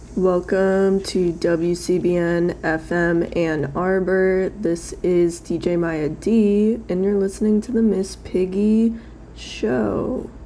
Welcome to WCBN FM Ann Arbor. This is DJ Maya D, and you're listening to the Miss Piggy Show.